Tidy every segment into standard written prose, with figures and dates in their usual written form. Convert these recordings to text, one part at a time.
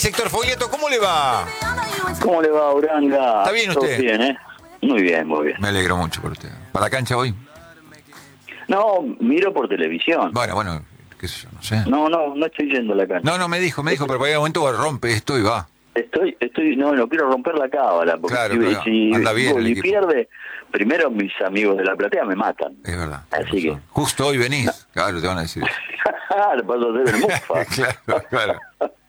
Héctor Foglietto, ¿cómo le va? ¿Cómo le va, Uranga? ¿Está bien usted? Todo bien, ¿eh? Muy bien, muy bien. Me alegro mucho por usted. ¿Para la cancha hoy? No, miro por televisión. Bueno, qué sé yo, no sé. No estoy yendo a la cancha. No, me dijo, pero por algún momento rompe esto y va. No quiero romper la cábala, porque Claro, si anda bien el y equipo. pierde, primero mis amigos de la platea me matan. Es verdad. Así que... Justo hoy venís. No. Claro, te van a decir eso. Le paso a hacer el mufa. Claro.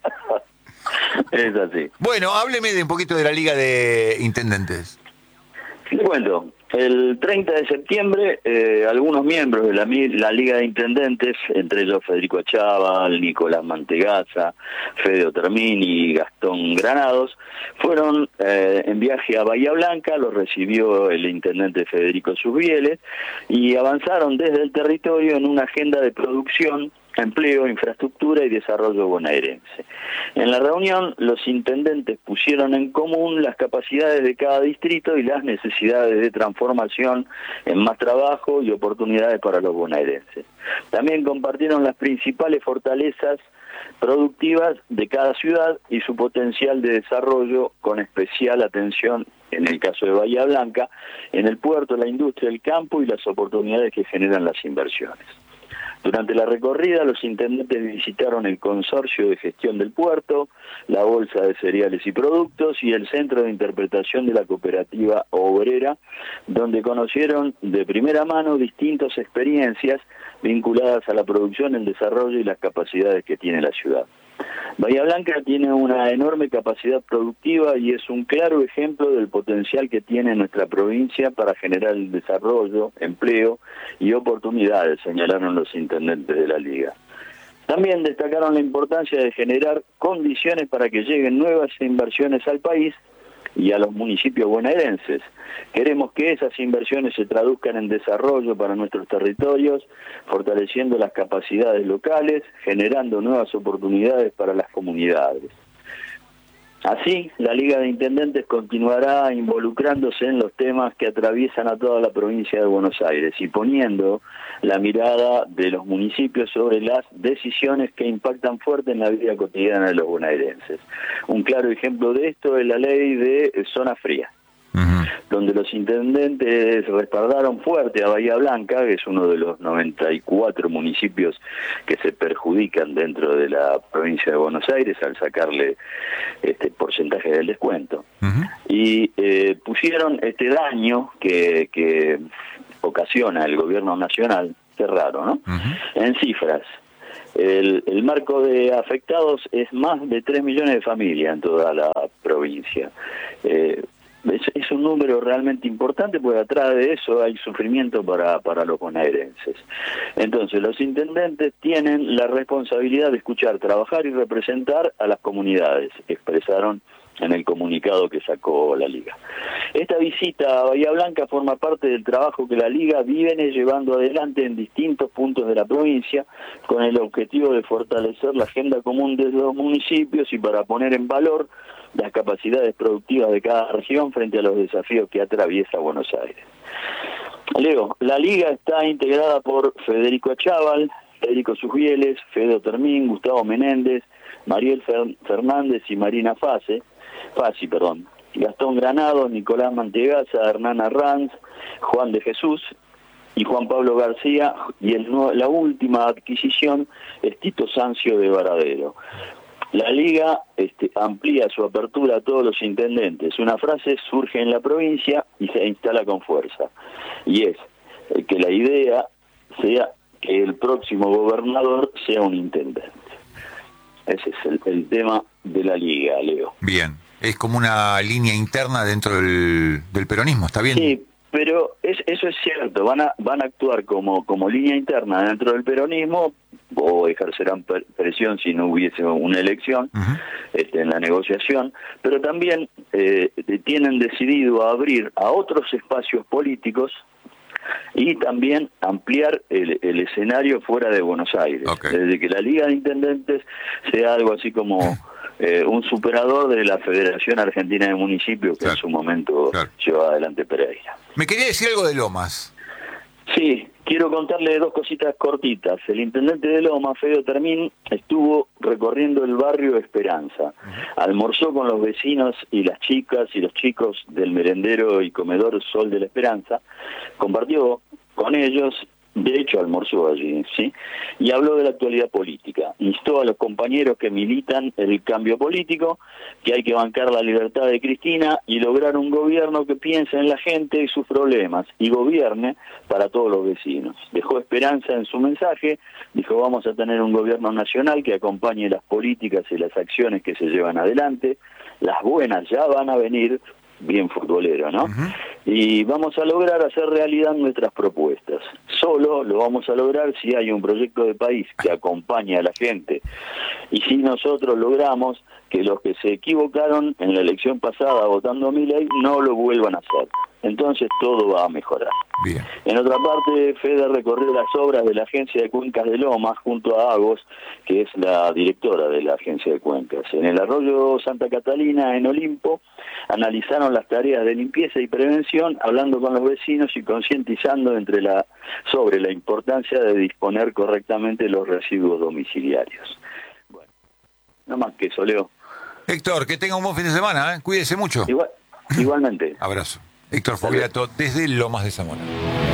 Es así. Bueno, hábleme de un poquito de la Liga de Intendentes. Le cuento. El 30 de septiembre, algunos miembros de la Liga de Intendentes, entre ellos Federico Achával, Nicolás Mantegazza, Fede Otermini y Gastón Granados, fueron en viaje a Bahía Blanca. Los recibió el intendente Federico Susbieles y avanzaron desde el territorio en una agenda de producción, empleo, infraestructura y desarrollo bonaerense. En la reunión, los intendentes pusieron en común las capacidades de cada distrito y las necesidades de transformación en más trabajo y oportunidades para los bonaerenses. También compartieron las principales fortalezas productivas de cada ciudad y su potencial de desarrollo, con especial atención, en el caso de Bahía Blanca, en el puerto, la industria, el campo y las oportunidades que generan las inversiones. Durante la recorrida, los intendentes visitaron el Consorcio de Gestión del Puerto, la Bolsa de Cereales y Productos y el Centro de Interpretación de la Cooperativa Obrera, donde conocieron de primera mano distintas experiencias vinculadas a la producción, el desarrollo y las capacidades que tiene la ciudad. Bahía Blanca tiene una enorme capacidad productiva y es un claro ejemplo del potencial que tiene nuestra provincia para generar el desarrollo, empleo y oportunidades, señalaron los intendentes de la Liga. También destacaron la importancia de generar condiciones para que lleguen nuevas inversiones al país y a los municipios bonaerenses. Queremos que esas inversiones se traduzcan en desarrollo para nuestros territorios, fortaleciendo las capacidades locales, generando nuevas oportunidades para las comunidades. Así, la Liga de Intendentes continuará involucrándose en los temas que atraviesan a toda la provincia de Buenos Aires y poniendo la mirada de los municipios sobre las decisiones que impactan fuerte en la vida cotidiana de los bonaerenses. Un claro ejemplo de esto es la ley de zona fría, donde los intendentes respaldaron fuerte a Bahía Blanca, que es uno de los 94 municipios que se perjudican dentro de la provincia de Buenos Aires al sacarle este porcentaje del descuento. Y pusieron este daño que ocasiona el gobierno nacional, qué raro, ¿no? En cifras. El marco de afectados es más de 3 millones de familias en toda la provincia. Es un número realmente importante, porque atrás de eso hay sufrimiento para los bonaerenses. Entonces, los intendentes tienen la responsabilidad de escuchar, trabajar y representar a las comunidades, expresaron en el comunicado que sacó la Liga. Esta visita a Bahía Blanca forma parte del trabajo que la Liga viene llevando adelante en distintos puntos de la provincia, con el objetivo de fortalecer la agenda común de los municipios y para poner en valor las capacidades productivas de cada región frente a los desafíos que atraviesa Buenos Aires. Leo, la Liga está integrada por Federico Achával, Federico Susbieles, Fede Otermini, Gustavo Menéndez, Mariel Fernández y Marina Fassi, Gastón Granados, Nicolás Mantegazza, Hernán Arranz, Juan de Jesús y Juan Pablo García, y la última adquisición es Tito Sancio de Varadero. La Liga amplía su apertura a todos los intendentes. Una frase surge en la provincia y se instala con fuerza, y es que la idea sea que el próximo gobernador sea un intendente. Ese es el tema de la Liga, Leo. Bien, es como una línea interna dentro del peronismo, ¿está bien? Sí, pero eso es cierto, van a actuar como línea interna dentro del peronismo, o ejercerán presión si no hubiese una elección en la negociación, pero también tienen decidido abrir a otros espacios políticos y también ampliar el escenario fuera de Buenos Aires. Desde que la Liga de Intendentes sea algo así como un superador de la Federación Argentina de Municipios, que en su momento llevó adelante Pereira. Me quería decir algo de Lomas. Sí, Quiero contarle dos cositas cortitas. El intendente de Loma, Fedeo Termín, estuvo recorriendo el barrio Esperanza. Almorzó con los vecinos y las chicas y los chicos del merendero y comedor Sol de la Esperanza. Compartió con ellos, de hecho almorzó allí, ¿sí? Y habló de la actualidad política. Instó a los compañeros que militan el cambio político, que hay que bancar la libertad de Cristina y lograr un gobierno que piense en la gente y sus problemas y gobierne para todos los vecinos. Dejó esperanza en su mensaje, dijo vamos a tener un gobierno nacional que acompañe las políticas y las acciones que se llevan adelante, las buenas ya van a venir, bien futbolero, ¿no? Y vamos a lograr hacer realidad nuestras propuestas. Solo lo vamos a lograr si hay un proyecto de país que acompañe a la gente. Y si nosotros logramos que los que se equivocaron en la elección pasada votando a Milei no lo vuelvan a hacer. Entonces todo va a mejorar. Bien. En otra parte, Fede recorrió las obras de la Agencia de Cuencas de Lomas junto a Agos, que es la directora de la Agencia de Cuencas. En el arroyo Santa Catalina, en Olimpo, analizaron las tareas de limpieza y prevención, hablando con los vecinos y concientizando sobre la importancia de disponer correctamente los residuos domiciliarios. Bueno, no más que eso, Leo. Héctor, que tenga un buen fin de semana, ¿eh? Cuídese mucho. Igualmente. Abrazo. Héctor Fogliato, desde Lomas de Zamora.